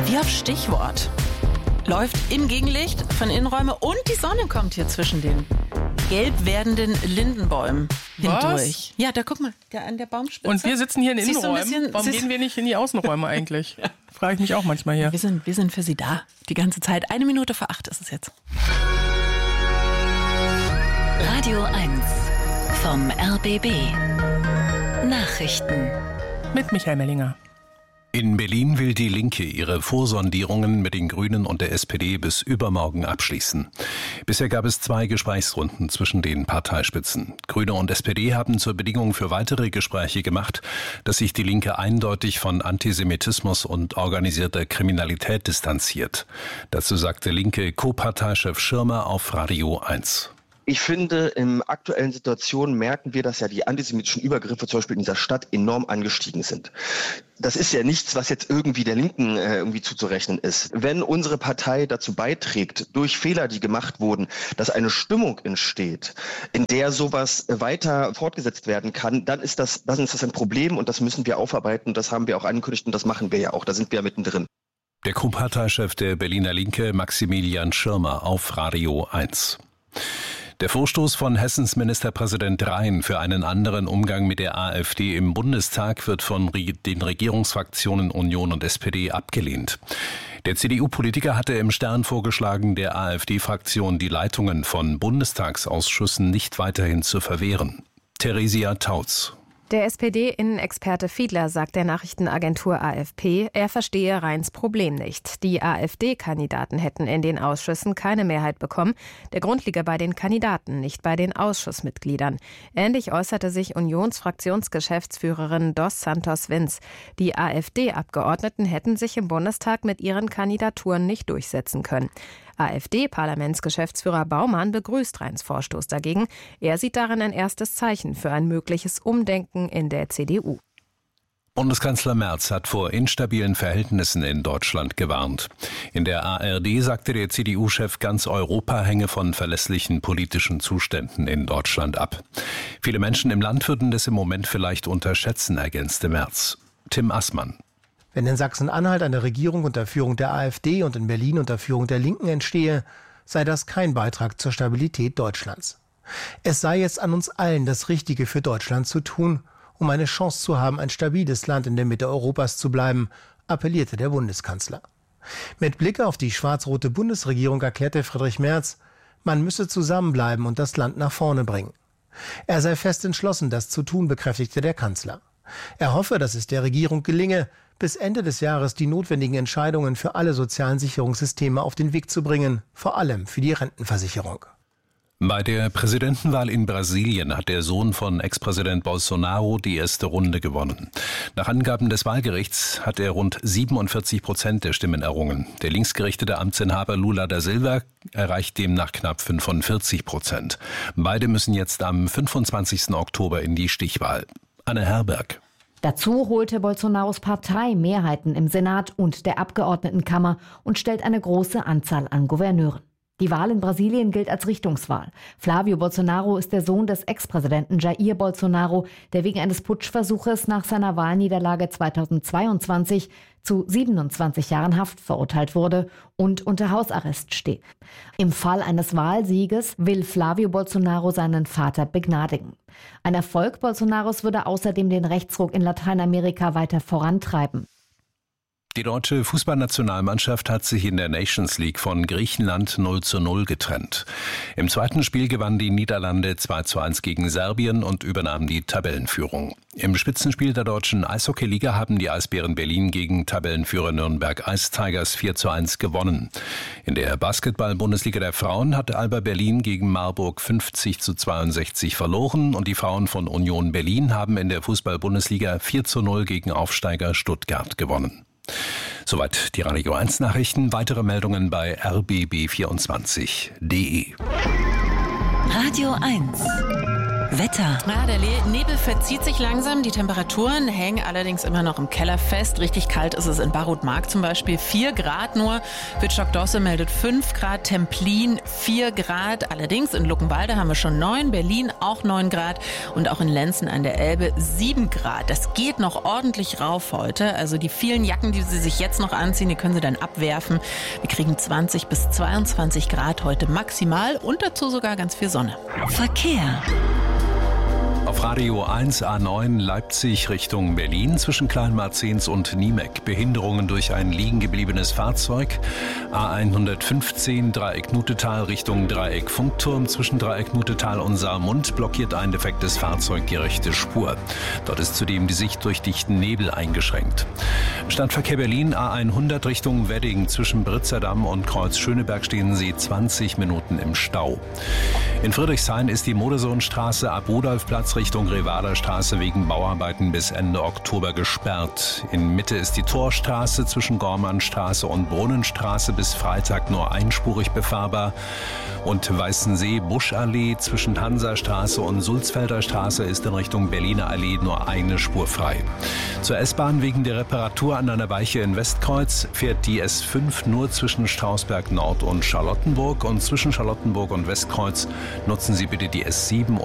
Wie auf Stichwort. Läuft im Gegenlicht von Innenräumen und die Sonne kommt hier zwischen den gelb werdenden Lindenbäumen hindurch. Ja, da guck mal, an der Baumspitze. Und wir sitzen hier in Innenräumen. Warum gehen wir nicht in die Außenräume eigentlich? Ja. Frage ich mich auch manchmal hier. Wir sind für Sie da, die ganze Zeit. 7:01 ist es jetzt. Radio 1 vom RBB. Nachrichten. Mit Michael Mellinger. In Berlin will die Linke ihre Vorsondierungen mit den Grünen und der SPD bis übermorgen abschließen. Bisher gab es 2 Gesprächsrunden zwischen den Parteispitzen. Grüne und SPD haben zur Bedingung für weitere Gespräche gemacht, dass sich die Linke eindeutig von Antisemitismus und organisierter Kriminalität distanziert. Dazu sagte linke Co-Parteichef Schirmer auf Radio 1. Ich finde, in aktuellen Situationen merken wir, dass ja die antisemitischen Übergriffe zum Beispiel in dieser Stadt enorm angestiegen sind. Das ist ja nichts, was jetzt irgendwie der Linken irgendwie zuzurechnen ist. Wenn unsere Partei dazu beiträgt, durch Fehler, die gemacht wurden, dass eine Stimmung entsteht, in der sowas weiter fortgesetzt werden kann, dann ist das ein Problem und das müssen wir aufarbeiten. Das haben wir auch angekündigt und das machen wir ja auch. Da sind wir ja mittendrin. Der Co-Parteichef der Berliner Linke, Maximilian Schirmer, auf Radio 1. Der Vorstoß von Hessens Ministerpräsident Rhein für einen anderen Umgang mit der AfD im Bundestag wird von den Regierungsfraktionen Union und SPD abgelehnt. Der CDU-Politiker hatte im Stern vorgeschlagen, der AfD-Fraktion die Leitungen von Bundestagsausschüssen nicht weiterhin zu verwehren. Theresia Tautz. Der SPD-Innenexperte Fiedler sagt der Nachrichtenagentur AFP, er verstehe Rheins Problem nicht. Die AfD-Kandidaten hätten in den Ausschüssen keine Mehrheit bekommen. Der Grund liege bei den Kandidaten, nicht bei den Ausschussmitgliedern. Ähnlich äußerte sich Unionsfraktionsgeschäftsführerin Dos Santos Vince. Die AfD-Abgeordneten hätten sich im Bundestag mit ihren Kandidaturen nicht durchsetzen können. AfD-Parlamentsgeschäftsführer Baumann begrüßt Rheins Vorstoß dagegen. Er sieht darin ein erstes Zeichen für ein mögliches Umdenken in der CDU. Bundeskanzler Merz hat vor instabilen Verhältnissen in Deutschland gewarnt. In der ARD sagte der CDU-Chef, ganz Europa hänge von verlässlichen politischen Zuständen in Deutschland ab. Viele Menschen im Land würden das im Moment vielleicht unterschätzen, ergänzte Merz. Tim Assmann. Wenn in Sachsen-Anhalt eine Regierung unter Führung der AfD und in Berlin unter Führung der Linken entstehe, sei das kein Beitrag zur Stabilität Deutschlands. Es sei jetzt an uns allen, das Richtige für Deutschland zu tun, um eine Chance zu haben, ein stabiles Land in der Mitte Europas zu bleiben, appellierte der Bundeskanzler. Mit Blick auf die schwarz-rote Bundesregierung erklärte Friedrich Merz, man müsse zusammenbleiben und das Land nach vorne bringen. Er sei fest entschlossen, das zu tun, bekräftigte der Kanzler. Er hoffe, dass es der Regierung gelinge, bis Ende des Jahres die notwendigen Entscheidungen für alle sozialen Sicherungssysteme auf den Weg zu bringen, vor allem für die Rentenversicherung. Bei der Präsidentenwahl in Brasilien hat der Sohn von Ex-Präsident Bolsonaro die erste Runde gewonnen. Nach Angaben des Wahlgerichts hat er rund 47% der Stimmen errungen. Der linksgerichtete Amtsinhaber Lula da Silva erreicht demnach knapp 45%. Beide müssen jetzt am 25. Oktober in die Stichwahl. Anne Herberg. Dazu holte Bolsonaros Partei Mehrheiten im Senat und der Abgeordnetenkammer und stellt eine große Anzahl an Gouverneuren. Die Wahl in Brasilien gilt als Richtungswahl. Flavio Bolsonaro ist der Sohn des Ex-Präsidenten Jair Bolsonaro, der wegen eines Putschversuches nach seiner Wahlniederlage 2022 zu 27 Jahren Haft verurteilt wurde und unter Hausarrest steht. Im Fall eines Wahlsieges will Flavio Bolsonaro seinen Vater begnadigen. Ein Erfolg Bolsonaros würde außerdem den Rechtsruck in Lateinamerika weiter vorantreiben. Die deutsche Fußballnationalmannschaft hat sich in der Nations League von Griechenland 0:0 getrennt. Im zweiten Spiel gewannen die Niederlande 2:1 gegen Serbien und übernahmen die Tabellenführung. Im Spitzenspiel der deutschen Eishockeyliga haben die Eisbären Berlin gegen Tabellenführer Nürnberg Ice Tigers 4:1 gewonnen. In der Basketball-Bundesliga der Frauen hat Alba Berlin gegen Marburg 50:62 verloren und die Frauen von Union Berlin haben in der Fußball-Bundesliga 4:0 gegen Aufsteiger Stuttgart gewonnen. Soweit die Radio 1 Nachrichten. Weitere Meldungen bei rbb24.de. Radio 1. Wetter. Ja, der Nebel verzieht sich langsam. Die Temperaturen hängen allerdings immer noch im Keller fest. Richtig kalt ist es in Barutmark zum Beispiel. 4 Grad nur. Wittstock-Dosse meldet 5 Grad. Templin 4 Grad. Allerdings in Luckenwalde haben wir schon 9. Berlin auch 9 Grad. Und auch in Lenzen an der Elbe 7 Grad. Das geht noch ordentlich rauf heute. Also die vielen Jacken, die Sie sich jetzt noch anziehen, die können Sie dann abwerfen. Wir kriegen 20 bis 22 Grad heute maximal und dazu sogar ganz viel Sonne. Verkehr. Auf Radio 1 A9 Leipzig Richtung Berlin zwischen Kleinmarzens und Niemek. Behinderungen durch ein liegen gebliebenes Fahrzeug. A115 Dreieck Nutetal Richtung Dreieck Funkturm zwischen Dreieck Nutetal und Saarmund blockiert ein defektes Fahrzeug die rechte Spur. Dort ist zudem die Sicht durch dichten Nebel eingeschränkt. Stadtverkehr Berlin A100 Richtung Wedding zwischen Britzerdamm und Kreuz Schöneberg stehen Sie 20 Minuten im Stau. In Friedrichshain ist die Modersohnstraße ab Rudolfplatz Richtung Revaderstraße wegen Bauarbeiten bis Ende Oktober gesperrt. In Mitte ist die Torstraße zwischen Gormannstraße und Brunnenstraße bis Freitag nur einspurig befahrbar. Und Weißensee-Buschallee zwischen Hansastraße und Sulzfelder Straße ist in Richtung Berliner Allee nur eine Spur frei. Zur S-Bahn wegen der Reparatur an einer Weiche in Westkreuz fährt die S5 nur zwischen Strausberg Nord und Charlottenburg. Und zwischen Charlottenburg und Westkreuz nutzen Sie bitte die S7